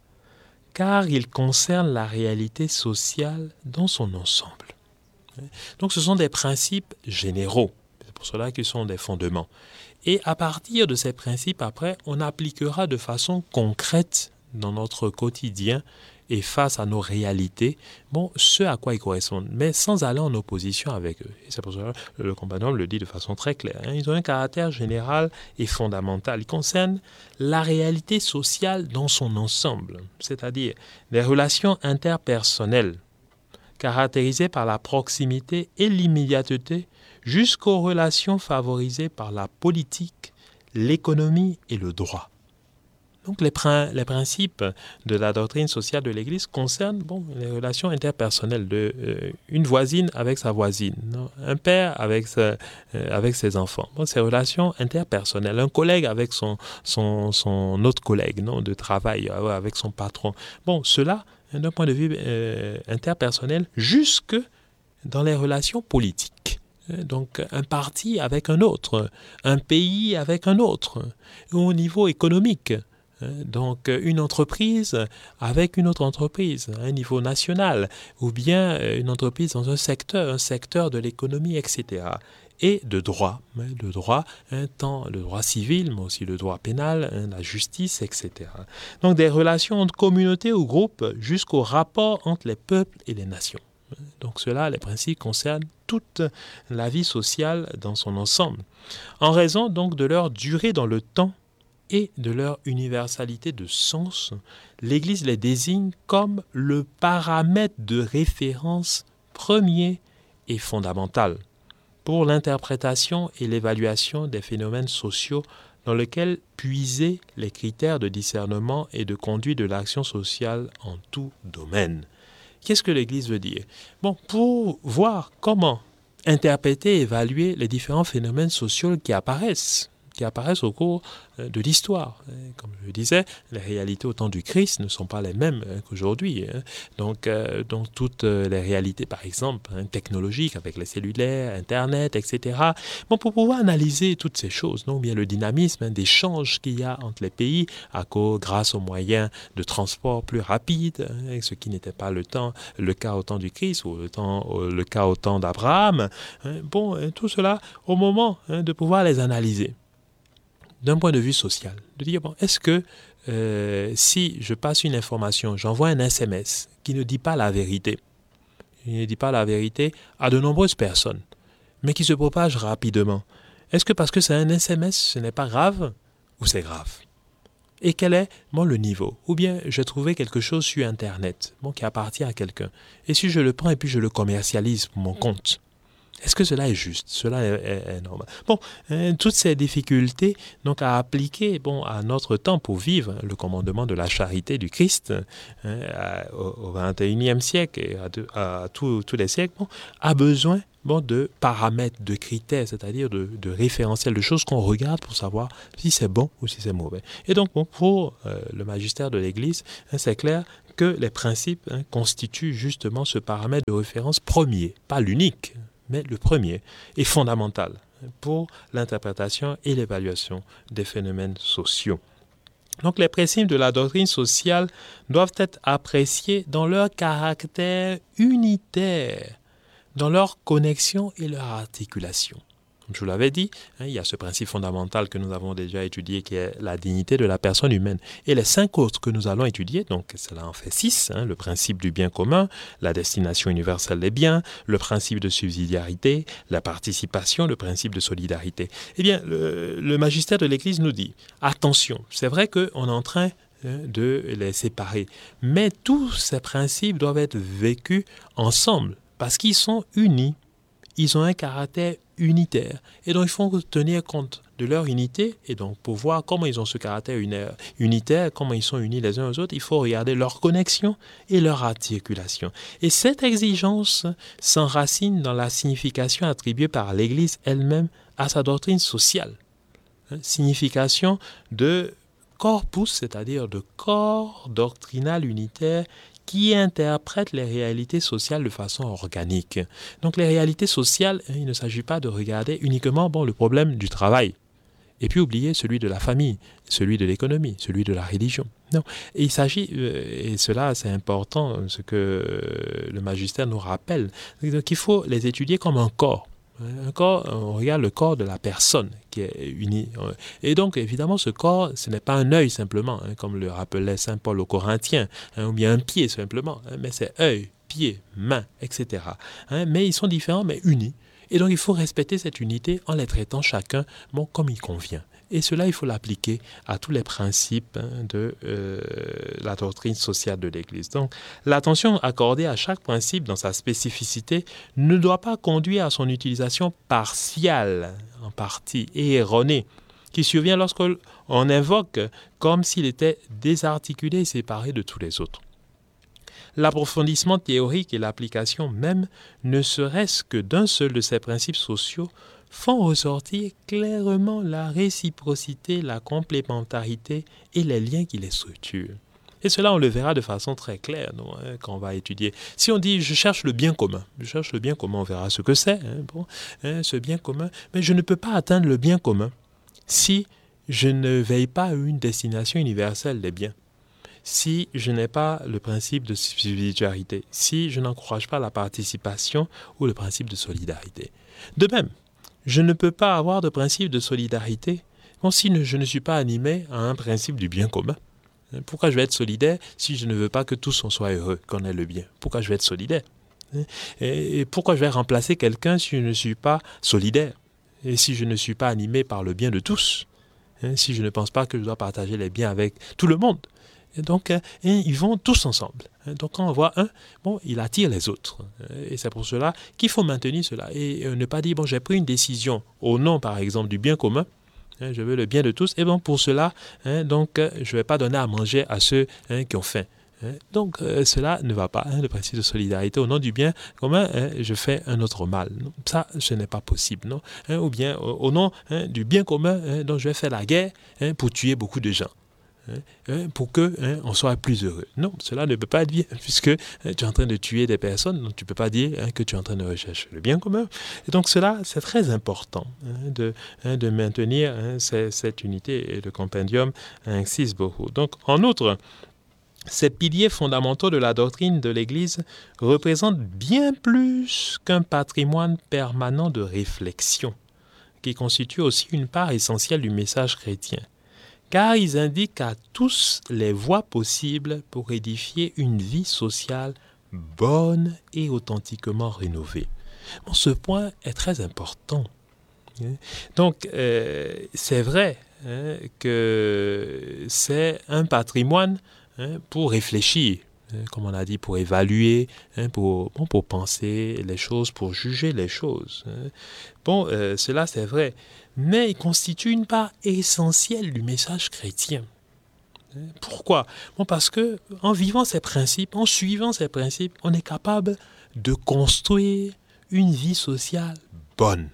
car ils concernent la réalité sociale dans son ensemble. Donc ce sont des principes généraux, c'est pour cela qu'ils sont des fondements. Et à partir de ces principes, après, on appliquera de façon concrète dans notre quotidien et face à nos réalités, bon, ce à quoi ils correspondent, mais sans aller en opposition avec eux. Et c'est pour ça que le compagnon le dit de façon très claire. Hein. Ils ont un caractère général et fondamental. Ils concernent la réalité sociale dans son ensemble, c'est-à-dire les relations interpersonnelles, caractérisées par la proximité et l'immédiateté, jusqu'aux relations favorisées par la politique, l'économie et le droit. Donc les, prin- les principes de la doctrine sociale de l'Église concernent bon, les relations interpersonnelles de euh, une voisine avec sa voisine, non? Un père avec, sa, euh, avec ses enfants. Bon, ces relations interpersonnelles, un collègue avec son, son, son autre collègue non, de travail, euh, avec son patron. Bon, cela, d'un point de vue euh, interpersonnel, jusque dans les relations politiques. Donc un parti avec un autre, un pays avec un autre, au niveau économique. Donc une entreprise avec une autre entreprise à un niveau national ou bien une entreprise dans un secteur, un secteur de l'économie, et cetera. Et de droit, le droit, hein, tant le droit civil, mais aussi le droit pénal, hein, la justice, et cetera. Donc des relations entre communautés ou groupes jusqu'au rapport entre les peuples et les nations. Donc cela, les principes concernent toute la vie sociale dans son ensemble, en raison donc de leur durée dans le temps et de leur universalité de sens. L'Église les désigne comme le paramètre de référence premier et fondamental pour l'interprétation et l'évaluation des phénomènes sociaux dans lesquels puiser les critères de discernement et de conduite de l'action sociale en tout domaine. Qu'est-ce que l'Église veut dire ? Bon, pour voir comment interpréter et évaluer les différents phénomènes sociaux qui apparaissent qui apparaissent au cours de l'histoire. Comme je le disais, les réalités au temps du Christ ne sont pas les mêmes qu'aujourd'hui. Donc, euh, donc toutes les réalités, par exemple, hein, technologiques avec les cellulaires, Internet, et cetera. Bon, pour pouvoir analyser toutes ces choses, non, bien le dynamisme hein, d'échange qu'il y a entre les pays à cause, grâce aux moyens de transport plus rapides, hein, ce qui n'était pas le temps, le cas au temps du Christ ou le, temps, le cas au temps d'Abraham. Hein, bon, hein, tout cela au moment hein, de pouvoir les analyser d'un point de vue social, de dire, bon, est-ce que euh, si je passe une information, j'envoie un S M S qui ne dit pas la vérité, il ne dit pas la vérité à de nombreuses personnes, mais qui se propage rapidement, est-ce que parce que c'est un S M S, ce n'est pas grave ou c'est grave? Et quel est bon, le niveau? Ou bien j'ai trouvé quelque chose sur Internet bon, qui appartient à quelqu'un, et si je le prends et puis je le commercialise pour mon compte, est-ce que cela est juste? Cela est, est, est normal. Bon, hein, toutes ces difficultés donc à appliquer bon, à notre temps pour vivre le commandement de la charité du Christ hein, à, au vingt et unième siècle et à, de, à tous les siècles, bon, a besoin bon, de paramètres, de critères, c'est-à-dire de, de référentiels, de choses qu'on regarde pour savoir si c'est bon ou si c'est mauvais. Et donc, bon, pour euh, le magistère de l'Église, hein, c'est clair que les principes hein, constituent justement ce paramètre de référence premier, pas l'unique, mais le premier est fondamental pour l'interprétation et l'évaluation des phénomènes sociaux. Donc les principes de la doctrine sociale doivent être appréciés dans leur caractère unitaire, dans leur connexion et leur articulation. Comme je vous l'avais dit, hein, il y a ce principe fondamental que nous avons déjà étudié qui est la dignité de la personne humaine. Et les cinq autres que nous allons étudier, donc cela en fait six, hein, le principe du bien commun, la destination universelle des biens, le principe de subsidiarité, la participation, le principe de solidarité. Eh bien, le, le magistère de l'Église nous dit, attention, c'est vrai qu'on est en train de les séparer, mais tous ces principes doivent être vécus ensemble parce qu'ils sont unis. Ils ont un caractère unitaire. Et donc, il faut tenir compte de leur unité. Et donc, pour voir comment ils ont ce caractère unitaire, comment ils sont unis les uns aux autres, il faut regarder leur connexion et leur articulation. Et cette exigence s'enracine dans la signification attribuée par l'Église elle-même à sa doctrine sociale. Hein, signification de corpus, c'est-à-dire de corps doctrinal unitaire qui interprète les réalités sociales de façon organique. Donc les réalités sociales, il ne s'agit pas de regarder uniquement bon, le problème du travail et puis oublier celui de la famille, celui de l'économie, celui de la religion. Non, et il s'agit, et cela c'est important, ce que le magistère nous rappelle, qu'il faut les étudier comme un corps. Un corps, on regarde le corps de la personne qui est uni. Et donc, évidemment, ce corps, ce n'est pas un œil simplement, hein, comme le rappelait saint Paul aux Corinthiens, hein, ou bien un pied simplement, hein, mais c'est œil, pied, main, et cetera. Hein, mais ils sont différents, mais unis. Et donc, il faut respecter cette unité en les traitant chacun bon, comme il convient. Et cela, il faut l'appliquer à tous les principes hein, de euh, la doctrine sociale de l'Église. Donc, l'attention accordée à chaque principe dans sa spécificité ne doit pas conduire à son utilisation partiale, en partie, et erronée, qui survient lorsqu'on invoque comme s'il était désarticulé et séparé de tous les autres. L'approfondissement théorique et l'application même, ne serait-ce que d'un seul de ces principes sociaux, font ressortir clairement la réciprocité, la complémentarité et les liens qui les structurent. Et cela, on le verra de façon très claire non, hein, quand on va étudier. Si on dit « je cherche le bien commun », je cherche le bien commun, on verra ce que c'est, hein, bon, hein, ce bien commun. Mais je ne peux pas atteindre le bien commun si je ne veille pas à une destination universelle des biens. Si je n'ai pas le principe de subsidiarité, si je n'encourage pas la participation ou le principe de solidarité. De même, je ne peux pas avoir de principe de solidarité bon, si je ne suis pas animé à un principe du bien commun. Pourquoi je vais être solidaire si je ne veux pas que tous on soit heureux, qu'on ait le bien? Pourquoi je vais être solidaire? Et pourquoi je vais remplacer quelqu'un si je ne suis pas solidaire? Et si je ne suis pas animé par le bien de tous? Si je ne pense pas que je dois partager les biens avec tout le monde? Et donc, et ils vont tous ensemble. Donc, quand on voit un, bon, il attire les autres. Et c'est pour cela qu'il faut maintenir cela. Et ne pas dire, bon, j'ai pris une décision au nom, par exemple, du bien commun. Je veux le bien de tous. Et bon, pour cela, hein, donc, je ne vais pas donner à manger à ceux hein, qui ont faim. Hein. Donc, euh, cela ne va pas. Hein, le principe de solidarité, au nom du bien commun, hein, je fais un autre mal. Non, ça, ce n'est pas possible. Non, hein, ou bien, au, au nom hein, du bien commun, hein, donc je vais faire la guerre hein, pour tuer beaucoup de gens. Hein, pour que hein, on soit plus heureux. Non, cela ne peut pas être bien, puisque hein, tu es en train de tuer des personnes, donc tu ne peux pas dire hein, que tu es en train de rechercher le bien commun. Et donc cela, c'est très important hein, de, hein, de maintenir hein, cette, cette unité, et le compendium insiste beaucoup. Donc, en outre, ces piliers fondamentaux de la doctrine de l'Église représentent bien plus qu'un patrimoine permanent de réflexion, qui constitue aussi une part essentielle du message chrétien, car ils indiquent à tous les voies possibles pour édifier une vie sociale bonne et authentiquement rénovée. Bon, ce point est très important. Donc, euh, c'est vrai hein, que c'est un patrimoine hein, pour réfléchir, hein, comme on a dit, pour évaluer, hein, pour, bon, pour penser les choses, pour juger les choses. Hein. Bon, euh, cela c'est vrai. Mais il constitue une part essentielle du message chrétien. Pourquoi ? Bon, parce que en vivant ces principes, en suivant ces principes, on est capable de construire une vie sociale bonne.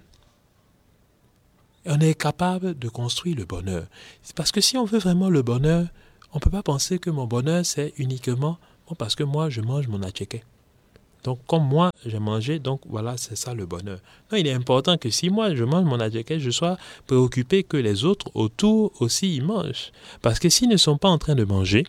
On est capable de construire le bonheur. C'est parce que si on veut vraiment le bonheur, on ne peut pas penser que mon bonheur, c'est uniquement bon, parce que moi, je mange mon attiqué. Donc, comme moi, j'ai mangé, donc voilà, c'est ça le bonheur. Non, il est important que si moi, je mange mon adjectif, je sois préoccupé que les autres autour aussi y mangent. Parce que s'ils ne sont pas en train de manger,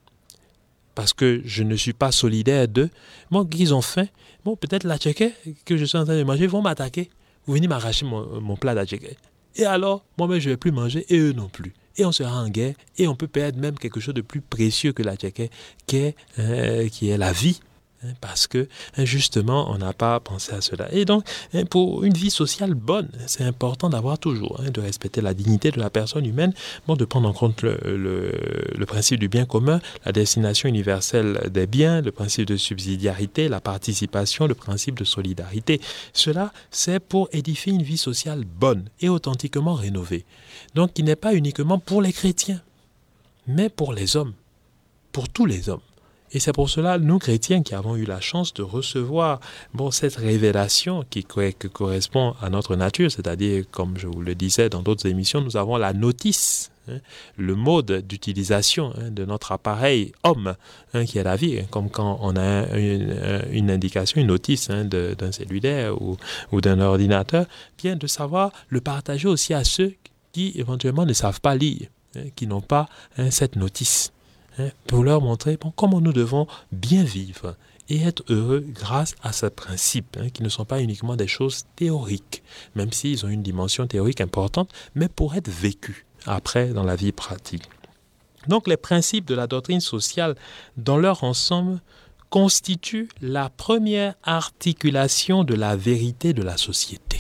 parce que je ne suis pas solidaire d'eux, bon, qu'ils ont faim, bon, peut-être l'adjectif que je suis en train de manger vont m'attaquer. Vous venez m'arracher mon, mon plat d'adjectif. Et alors, moi-même, je ne vais plus manger et eux non plus. Et on sera en guerre et on peut perdre même quelque chose de plus précieux que l'adjectif, qui est, euh, qui est la vie. Parce que justement, on n'a pas pensé à cela. Et donc, pour une vie sociale bonne, c'est important d'avoir toujours, hein, de respecter la dignité de la personne humaine, bon, de prendre en compte le, le, le principe du bien commun, la destination universelle des biens, le principe de subsidiarité, la participation, le principe de solidarité. Cela, c'est pour édifier une vie sociale bonne et authentiquement rénovée. Donc, qui n'est pas uniquement pour les chrétiens, mais pour les hommes, pour tous les hommes. Et c'est pour cela, nous chrétiens qui avons eu la chance de recevoir bon, cette révélation qui, qui correspond à notre nature, c'est-à-dire, comme je vous le disais dans d'autres émissions, nous avons la notice, hein, le mode d'utilisation hein, de notre appareil homme, hein, qui est la vie, hein, comme quand on a une, une indication, une notice hein, de, d'un cellulaire ou, ou d'un ordinateur, bien de savoir le partager aussi à ceux qui éventuellement ne savent pas lire, hein, qui n'ont pas hein, cette notice. Pour leur montrer bon, comment nous devons bien vivre et être heureux grâce à ces principes, hein, qui ne sont pas uniquement des choses théoriques, même s'ils ont une dimension théorique importante, mais pour être vécus après dans la vie pratique. Donc les principes de la doctrine sociale dans leur ensemble constituent la première articulation de la vérité de la société,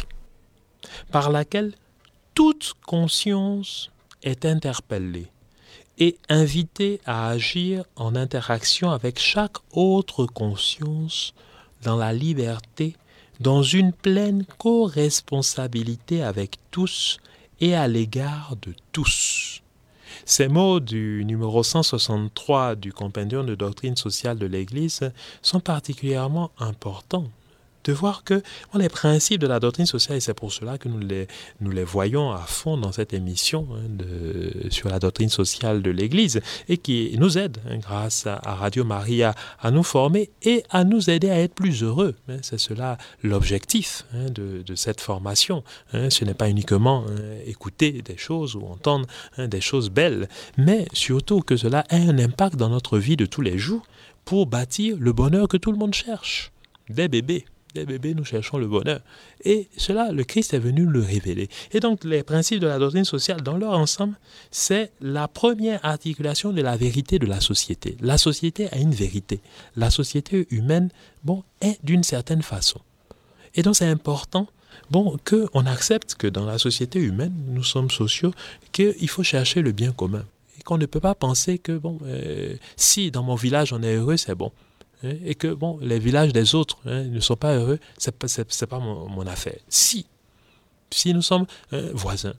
par laquelle toute conscience est interpellée et invité à agir en interaction avec chaque autre conscience dans la liberté, dans une pleine co-responsabilité avec tous et à l'égard de tous. Ces mots du numéro cent soixante-trois du Compendium de doctrine sociale de l'Église sont particulièrement importants. De voir que bon, les principes de la doctrine sociale, et c'est pour cela que nous les, nous les voyons à fond dans cette émission hein, de, sur la doctrine sociale de l'Église et qui nous aide, hein, grâce à, à Radio Maria, à nous former et à nous aider à être plus heureux. Hein, c'est cela l'objectif hein, de, de cette formation. Hein, ce n'est pas uniquement hein, écouter des choses ou entendre hein, des choses belles, mais surtout que cela ait un impact dans notre vie de tous les jours pour bâtir le bonheur que tout le monde cherche. Des bébés. Des bébés, nous cherchons le bonheur. Et cela, le Christ est venu le révéler. Et donc, les principes de la doctrine sociale, dans leur ensemble, c'est la première articulation de la vérité de la société. La société a une vérité. La société humaine, bon, est d'une certaine façon. Et donc, c'est important, bon, qu'on accepte que dans la société humaine, nous sommes sociaux, qu'il faut chercher le bien commun. Et qu'on ne peut pas penser que, bon, euh, si dans mon village on est heureux, c'est bon. Et que bon, les villages des autres hein, ne sont pas heureux, c'est pas, c'est, c'est pas mon, mon affaire. Si, si nous sommes hein, voisins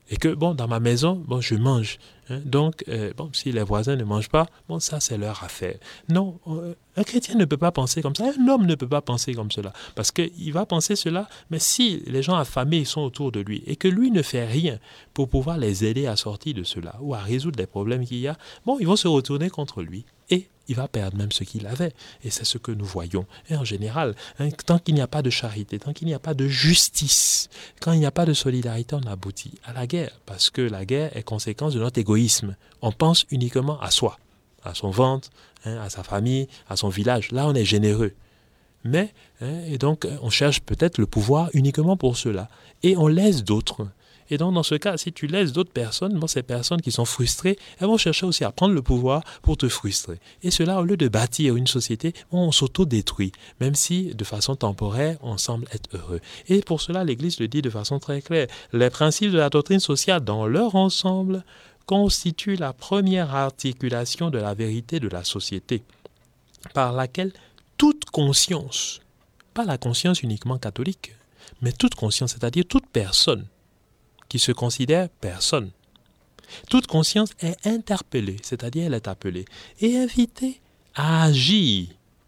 Et que, bon, dans ma maison, bon, je mange. Hein, donc, euh, bon, si les voisins ne mangent pas, bon, ça, c'est leur affaire. Non, euh, un chrétien ne peut pas penser comme ça. Un homme ne peut pas penser comme cela. Parce qu'il va penser cela, mais si les gens affamés sont autour de lui et que lui ne fait rien pour pouvoir les aider à sortir de cela ou à résoudre les problèmes qu'il y a, bon, ils vont se retourner contre lui. Et il va perdre même ce qu'il avait. Et c'est ce que nous voyons. Et en général, hein, tant qu'il n'y a pas de charité, tant qu'il n'y a pas de justice, quand il n'y a pas de solidarité, on aboutit à la guerre. Parce que la guerre est conséquence de notre égoïsme. On pense uniquement à soi, à son ventre, hein, à sa famille, à son village. Là, on est généreux. Mais, hein, et donc, on cherche peut-être le pouvoir uniquement pour cela. Et on laisse d'autres. Et donc, dans ce cas, si tu laisses d'autres personnes, bon, ces personnes qui sont frustrées, elles vont chercher aussi à prendre le pouvoir pour te frustrer. Et cela, au lieu de bâtir une société, on s'auto-détruit, même si, de façon temporaire, on semble être heureux. Et pour cela, l'Église le dit de façon très claire. Les principes de la doctrine sociale, dans leur ensemble, constituent la première articulation de la vérité de la société, par laquelle toute conscience, pas la conscience uniquement catholique, mais toute conscience, c'est-à-dire toute personne, qui se considère personne. Toute conscience est interpellée, c'est-à-dire elle est appelée, et invitée à agir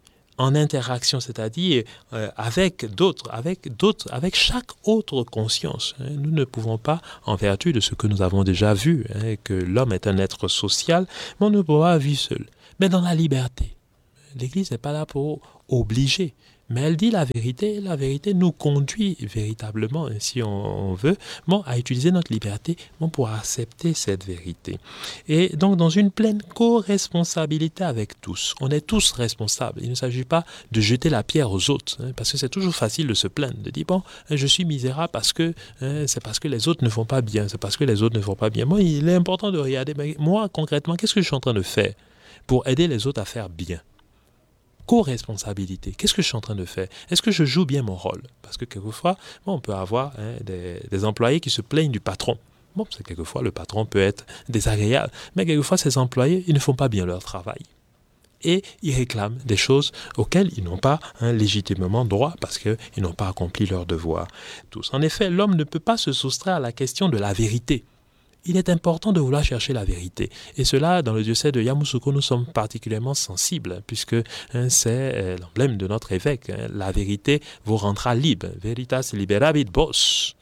en interaction, c'est-à-dire euh, avec d'autres, avec d'autres, avec chaque autre conscience. Hein. Nous ne pouvons pas, en vertu de ce que nous avons déjà vu, hein, que l'homme est un être social, mais on ne peut pas vivre seul. Mais dans la liberté. L'Église n'est pas là pour obliger. Mais elle dit la vérité, la vérité nous conduit véritablement, si on veut, bon, à utiliser notre liberté bon, pour accepter cette vérité. Et donc, dans une pleine co-responsabilité avec tous, on est tous responsables. Il ne s'agit pas de jeter la pierre aux autres, hein, parce que c'est toujours facile de se plaindre, de dire, bon, je suis misérable parce que hein, c'est parce que les autres ne font pas bien, c'est parce que les autres ne font pas bien. Moi, il est important de regarder, mais moi, concrètement, qu'est-ce que je suis en train de faire pour aider les autres à faire bien ? Co-responsabilité. Qu'est-ce que je suis en train de faire? Est-ce que je joue bien mon rôle? Parce que quelquefois, bon, on peut avoir hein, des, des employés qui se plaignent du patron. Bon, c'est quelquefois, le patron peut être désagréable. Mais quelquefois, ces employés, ils ne font pas bien leur travail. Et ils réclament des choses auxquelles ils n'ont pas hein, légitimement droit parce qu'ils n'ont pas accompli leur devoir. Tous. En effet, l'homme ne peut pas se soustraire à la question de la vérité. Il est important de vouloir chercher la vérité. Et cela, dans le diocèse de Yamoussoukro, nous sommes particulièrement sensibles, puisque hein, c'est euh, l'emblème de notre évêque. Hein, la vérité vous rendra libre. Veritas liberabit vos.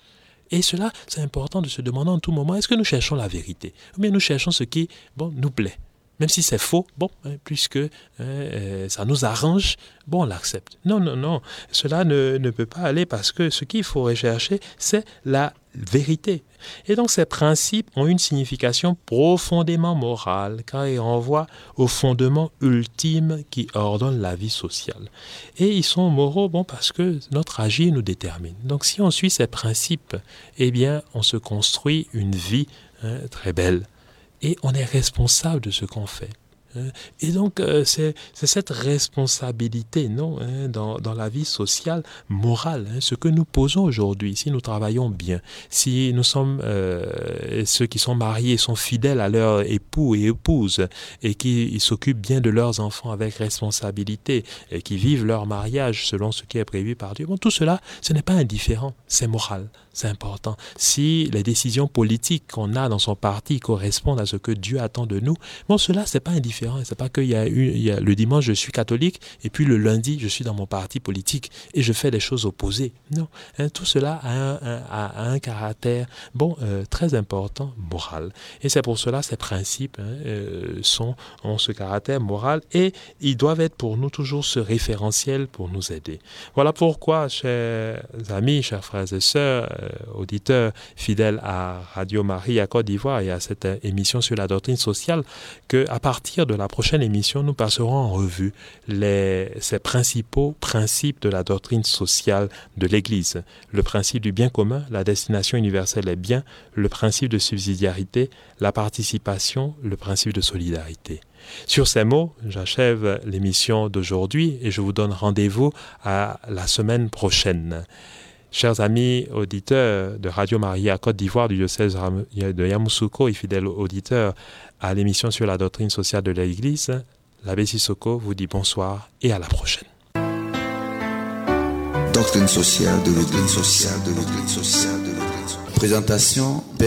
Et cela, c'est important de se demander en tout moment, est-ce que nous cherchons la vérité? Ou bien nous cherchons ce qui bon, nous plaît? Même si c'est faux, bon, hein, puisque hein, euh, ça nous arrange, bon, on l'accepte. Non, non, non, cela ne, ne peut pas aller parce que ce qu'il faut rechercher, c'est la vérité. Et donc ces principes ont une signification profondément morale car ils renvoient au fondement ultime qui ordonne la vie sociale. Et ils sont moraux bon, parce que notre agir nous détermine. Donc si on suit ces principes, eh bien on se construit une vie hein, très belle. Et on est responsable de ce qu'on fait. Et donc, euh, c'est, c'est cette responsabilité non, hein, dans, dans la vie sociale, morale, hein, ce que nous posons aujourd'hui, si nous travaillons bien, si nous sommes, euh, ceux qui sont mariés sont fidèles à leurs époux et épouses, et qui ils s'occupent bien de leurs enfants avec responsabilité, et qui vivent leur mariage selon ce qui est prévu par Dieu. Bon, tout cela, ce n'est pas indifférent, c'est moral. C'est important. Si les décisions politiques qu'on a dans son parti correspondent à ce que Dieu attend de nous, bon, cela, c'est pas indifférent. C'est pas qu'il y a eu, il y a, le dimanche, je suis catholique, et puis le lundi, je suis dans mon parti politique, et je fais des choses opposées. Non. Hein, tout cela a un, un, a un caractère, bon, euh, très important, moral. Et c'est pour cela, ces principes hein, euh, sont, ont ce caractère moral, et ils doivent être pour nous toujours ce référentiel pour nous aider. Voilà pourquoi, chers amis, chers frères et sœurs, euh, auditeurs fidèles à Radio Marie à Côte d'Ivoire et à cette euh, émission sur la doctrine sociale, qu'à partir de la prochaine émission, nous passerons en revue les, ces principaux principes de la doctrine sociale de l'Église. Le principe du bien commun, la destination universelle des biens, le principe de subsidiarité, la participation, le principe de solidarité. Sur ces mots, j'achève l'émission d'aujourd'hui et je vous donne rendez-vous à la semaine prochaine. Chers amis auditeurs de Radio Maria Côte d'Ivoire du diocèse de Yamoussoukro et fidèles auditeurs à l'émission sur la doctrine sociale de l'Église, l'abbé Sissoko vous dit bonsoir et à la prochaine. Doctrine sociale de l'Église sociale de l'Église sociale de l'Église. Présentation